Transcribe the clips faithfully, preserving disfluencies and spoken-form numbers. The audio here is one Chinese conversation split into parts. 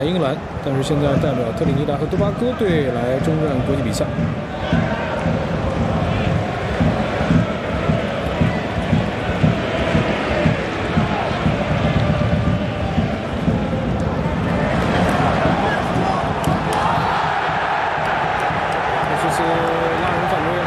英格兰，但是现在代表特立尼达和多巴哥队来征战国际比赛。这是拉人犯规了。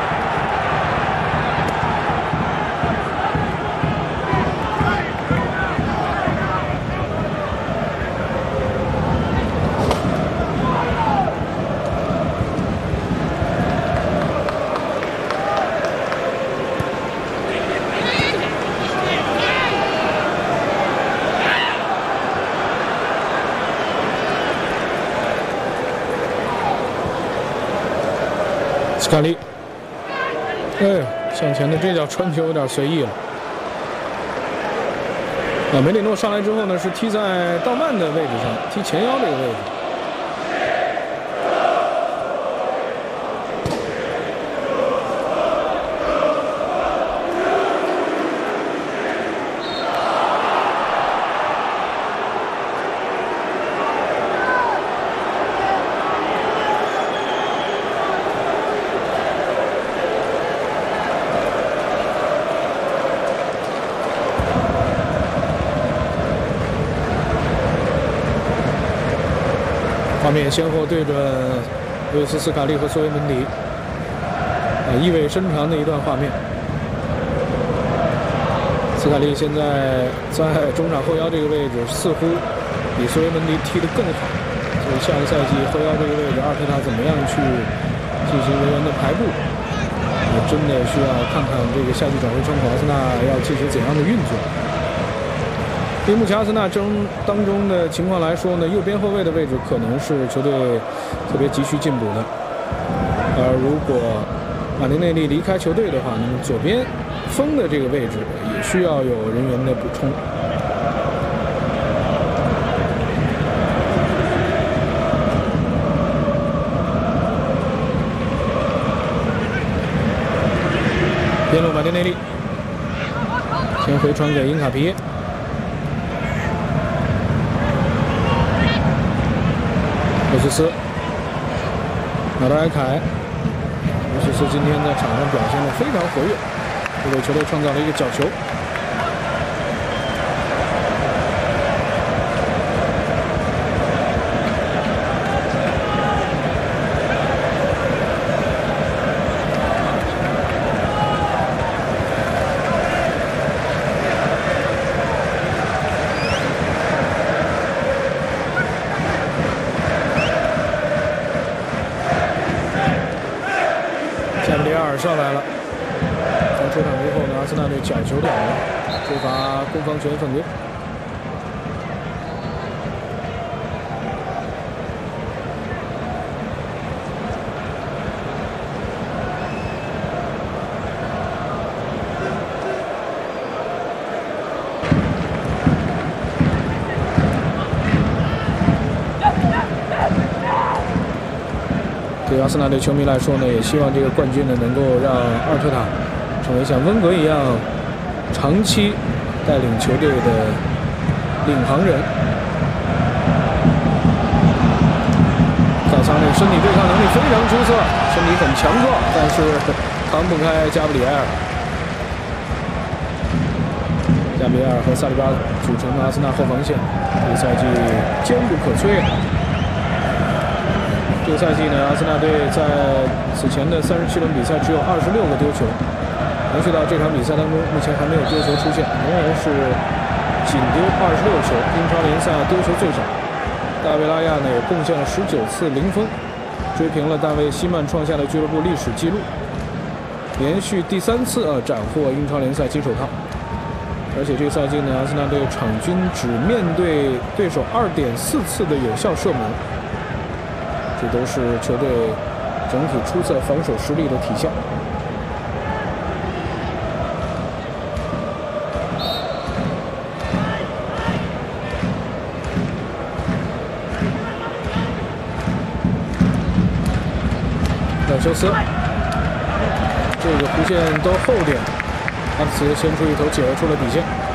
斯卡利，哎，向前的这脚传球有点随意了。啊，梅里诺上来之后呢，是踢在道曼的位置上，踢前腰这个位置。 画面先后对准路易斯·斯卡利和索维门迪，啊，意味深长的一段画面。斯卡利现在在中场后腰这个位置，似乎比索维门迪踢得更好。所以下个赛季后腰这个位置，阿尔特塔怎么样去进行人员的排布，也真的需要看看这个夏季转会窗口阿森纳要进行怎样的运作。 对目前阿森纳争当中的情况来说呢，右边后卫的位置可能是球队特别急需进补的。而如果马丁内利离开球队的话，那么左边锋的这个位置也需要有人员的补充。边路马丁内利，先回传给因卡皮耶。 罗西斯，拿到埃凯。罗西斯今天在场上表现得非常活跃，这为球队创造了一个角球。加布里埃尔上来了，刚出场之后呢，阿森纳队角球点了，处罚攻防权犯规。对阿森纳队球迷来说呢，也希望这个冠军呢能够让阿尔特塔成为像温格一样长期带领球队的领航人。盖桑内身体对抗能力非常出色，身体很强壮，但是扛不开加布里埃尔。加布里埃尔和萨利巴组成的阿森纳后防线，这个赛季坚不可摧。 这个赛季呢，阿森纳队在此前的三十七轮比赛只有二十六个丢球，延续到这场比赛当中，目前还没有丢球出现，仍然是仅丢二十六球，英超联赛丢球最少。大卫拉亚呢也贡献了十九次零封，追平了大卫希曼创下的俱乐部历史纪录，连续第三次啊斩获英超联赛金手套。而且这个赛季呢，阿森纳队场均只面对对手二点四次的有效射门。 这都是球队整体出色防守实力的体现。让修斯，这个弧线都后点，阿茨先出一头，解围出了底线。